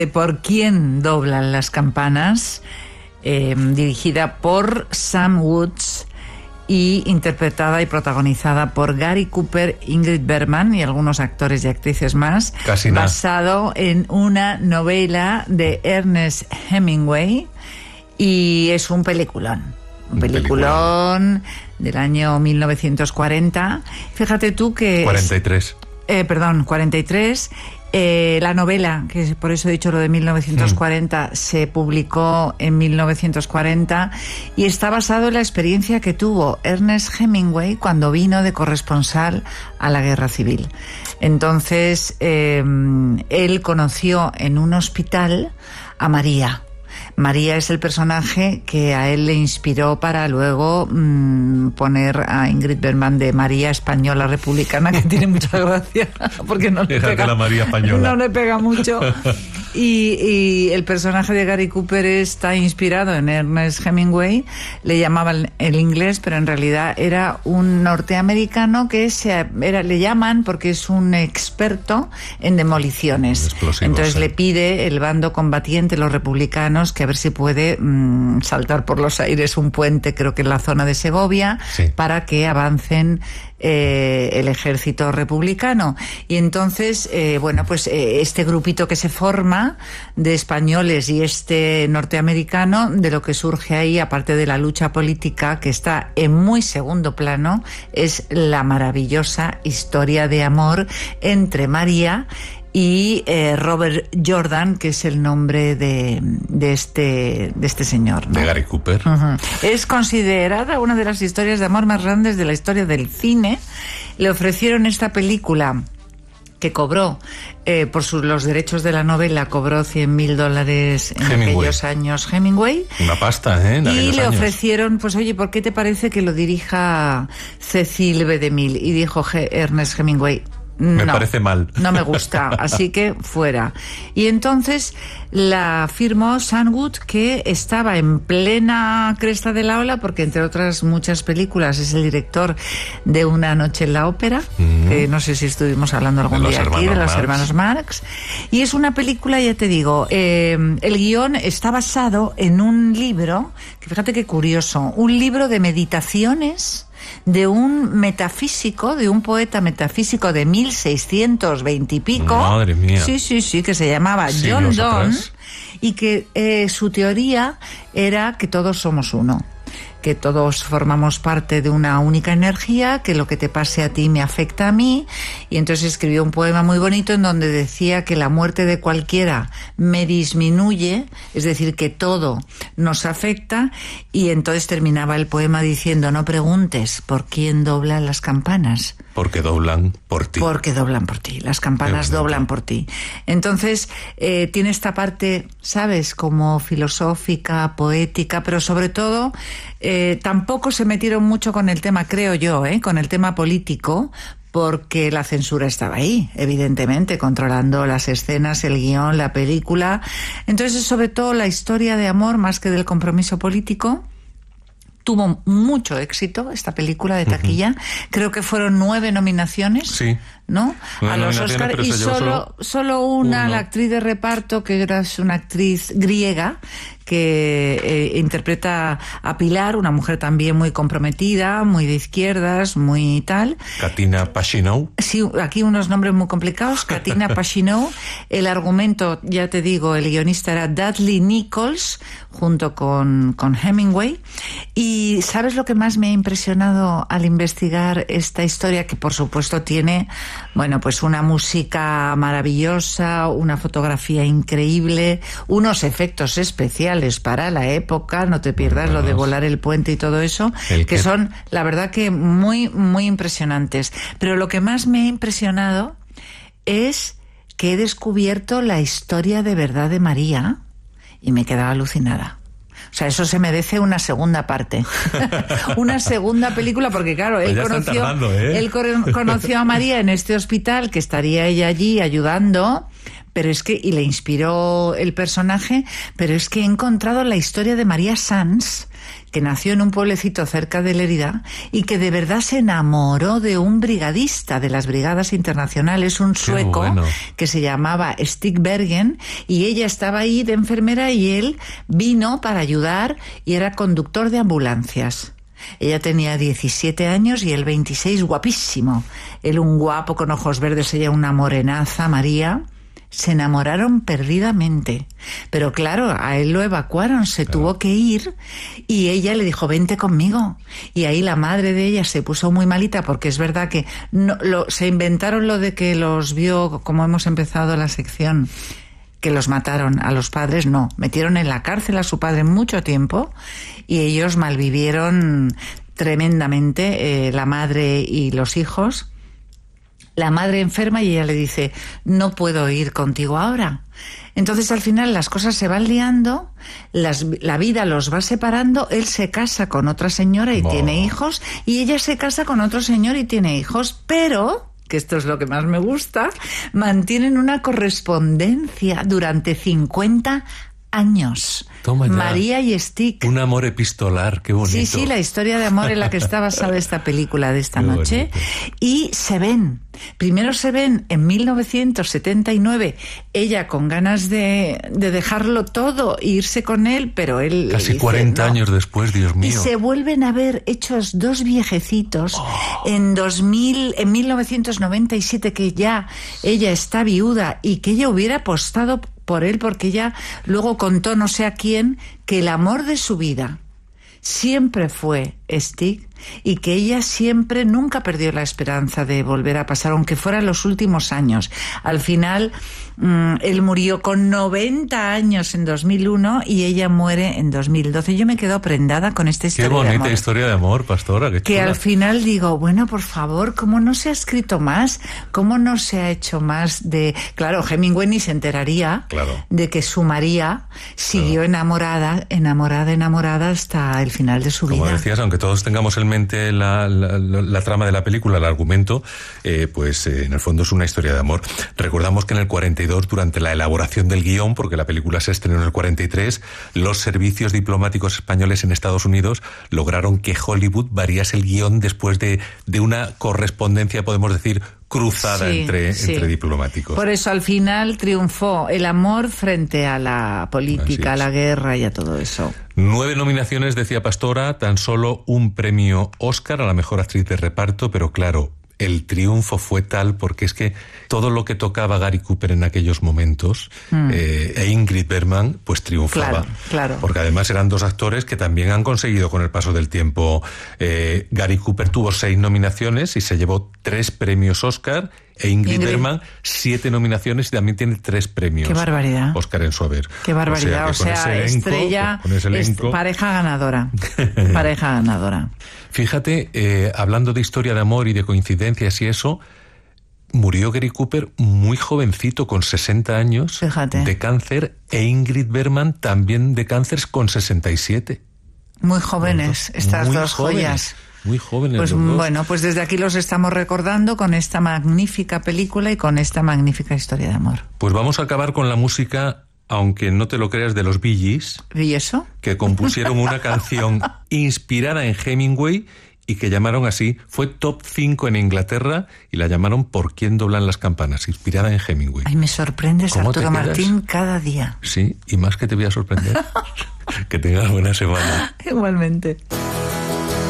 ¿Por quién doblan las campanas? Dirigida por Sam Woods y interpretada y protagonizada por Gary Cooper, Ingrid Bergman y algunos actores y actrices más. Casi nada. Basado en una novela de Ernest Hemingway y es un peliculón. Un peliculón del año 1940. Fíjate tú que... 43. 43. La novela, que por eso he dicho lo de 1940, se publicó en 1940 y está basado en la experiencia que tuvo Ernest Hemingway cuando vino de corresponsal a la Guerra Civil. Entonces, él conoció en un hospital a María. María es el personaje que a él le inspiró para luego poner a Ingrid Bergman de María Española Republicana, que tiene mucha gracia, porque no le pega, la María Española. No le pega mucho. Y el personaje de Gary Cooper está inspirado en Ernest Hemingway. Le llamaban el inglés, pero en realidad era un norteamericano que le llaman porque es un experto en demoliciones. Explosivos, entonces le pide el bando combatiente, los republicanos, que a ver si puede saltar por los aires un puente, creo que en la zona de Segovia, para que avancen el ejército republicano. Y entonces, este grupito que se forma de españoles y este norteamericano, de lo que surge ahí, aparte de la lucha política que está en muy segundo plano, es la maravillosa historia de amor entre María y Robert Jordan, que es el nombre de este señor, ¿no? De Gary Cooper. Es considerada una de las historias de amor más grandes de la historia del cine. Le ofrecieron esta película que cobró, por los derechos de la novela, cobró $100,000 en aquellos años Hemingway. Una pasta, ¿eh? Y le ofrecieron, pues oye, ¿por qué te parece que lo dirija Cecil B. DeMille? Y dijo Ernest Hemingway, me parece mal. No me gusta, así que fuera. Y entonces la firmó Sam Woods, que estaba en plena cresta de la ola, porque entre otras muchas películas es el director de Una noche en la ópera, que no sé si estuvimos hablando algún día aquí, de los hermanos Marx. Y es una película, ya te digo, el guión está basado en un libro, que fíjate qué curioso, un libro de meditaciones de un metafísico, de un poeta metafísico de 1620 y pico. Madre mía. Sí, que se llamaba John Donne, y que su teoría era que todos somos uno, que todos formamos parte de una única energía, que lo que te pase a ti me afecta a mí. Y entonces escribió un poema muy bonito en donde decía que la muerte de cualquiera me disminuye, es decir, que todo nos afecta. Y entonces terminaba el poema diciendo: no preguntes por quién doblan las campanas, porque doblan por ti. Porque doblan por ti. Las campanas doblan por ti. Entonces, tiene esta parte, ¿sabes?, como filosófica, poética, pero sobre todo, tampoco se metieron mucho con el tema, creo yo, con el tema político, porque la censura estaba ahí, evidentemente, controlando las escenas, el guión, la película. Entonces, sobre todo, la historia de amor, más que del compromiso político. Tuvo mucho éxito esta película de taquilla. Creo que fueron 9 nominaciones, ¿no? A los Oscar, y solo una, la actriz de reparto, que era una actriz griega que interpreta a Pilar, una mujer también muy comprometida, muy de izquierdas, muy tal. Katina Pashinou. Sí, aquí unos nombres muy complicados. Katina Pashinou. El argumento, ya te digo, el guionista era Dudley Nichols, junto con Hemingway. Y ¿sabes lo que más me ha impresionado al investigar esta historia? Que por supuesto tiene, pues una música maravillosa, una fotografía increíble, unos efectos especiales para la época, no te pierdas lo de volar el puente y todo eso, que son, la verdad, que muy, muy impresionantes. Pero lo que más me ha impresionado es que he descubierto la historia de verdad de María y me he quedado alucinada. O sea, eso se merece una segunda parte. Una segunda película, porque claro, él conoció a María en este hospital, que estaría ella allí ayudando, pero es que, y le inspiró el personaje, pero es que he encontrado la historia de María Sanz, que nació en un pueblecito cerca de Lérida y que de verdad se enamoró de un brigadista de las brigadas internacionales, un sueco, que se llamaba Stig Bergen, y ella estaba ahí de enfermera y él vino para ayudar y era conductor de ambulancias. Ella tenía 17 años y él 26, guapísimo. Él un guapo con ojos verdes, ella una morenaza, María. Se enamoraron perdidamente. Pero claro, a él lo evacuaron, se tuvo que ir y ella le dijo, vente conmigo. Y ahí la madre de ella se puso muy malita porque es verdad que se inventaron lo de que los vio, como hemos empezado la sección, que los mataron a los padres. No, metieron en la cárcel a su padre mucho tiempo y ellos malvivieron tremendamente, la madre y los hijos. La madre enferma y ella le dice, no puedo ir contigo ahora. Entonces al final las cosas se van liando, la vida los va separando, él se casa con otra señora y tiene hijos, y ella se casa con otro señor y tiene hijos, pero, que esto es lo que más me gusta, mantienen una correspondencia durante 50 años. Toma ya. María y Stig. Un amor epistolar, qué bonito. Sí, la historia de amor en la que está basada esta película de esta noche. Y se ven. Primero se ven en 1979, ella con ganas de dejarlo todo e irse con él, pero él... Casi dice, 40 años después, Dios mío. Y se vuelven a ver hechos dos viejecitos en 1997, que ya ella está viuda y que ella hubiera apostado por él, porque ella luego contó, no sé a quién, que el amor de su vida siempre fue Stig y que ella siempre, nunca perdió la esperanza de volver a pasar, aunque fueran los últimos años. Al final, él murió con 90 años en 2001 y ella muere en 2012. Yo me quedo prendada con esta historia de amor. Qué bonita historia de amor, Pastora. Qué que chula. Al final digo, bueno, por favor, ¿cómo no se ha escrito más? ¿Cómo no se ha hecho más de...? Claro, Hemingway ni se enteraría de que su María siguió enamorada hasta el final de su vida. Como decías, aunque todos tengamos en mente la trama de la película, el argumento, pues en el fondo es una historia de amor. Recordamos que en el 42, durante la elaboración del guión, porque la película se estrenó en el 43, los servicios diplomáticos españoles en Estados Unidos lograron que Hollywood variase el guión después de una correspondencia, podemos decir, cruzada entre diplomáticos. Por eso al final triunfó el amor frente a la política, a la guerra y a todo eso. 9 nominaciones, decía Pastora, tan solo un premio Oscar a la mejor actriz de reparto, pero claro, el triunfo fue tal porque es que todo lo que tocaba Gary Cooper en aquellos momentos, e Ingrid Bergman, pues triunfaba. Claro. Porque además eran dos actores que también han conseguido con el paso del tiempo. Gary Cooper tuvo 6 nominaciones y se llevó 3 premios Oscar, e Ingrid Bergman 7 nominaciones y también tiene 3 premios. ¡Qué barbaridad! Oscar en su haber. ¡Qué barbaridad! O sea, estrella, pareja ganadora. Pareja ganadora. Fíjate, hablando de historia de amor y de coincidencias y eso, murió Gary Cooper muy jovencito, con 60 años, de cáncer, e Ingrid Bergman también de cáncer, con 67. Muy jóvenes, estas dos joyas. Muy jóvenes pues los dos. Bueno, pues desde aquí los estamos recordando con esta magnífica película y con esta magnífica historia de amor. Pues vamos a acabar con la música, aunque no te lo creas, de los Bee Gees. ¿Y eso? Que compusieron una canción inspirada en Hemingway y que llamaron así. Fue top 5 en Inglaterra y la llamaron ¿Por quién doblan las campanas?, inspirada en Hemingway. Ay, me sorprendes, Arturo Martín, cada día. Sí, y más que te voy a sorprender. Que tengas buena semana. Igualmente.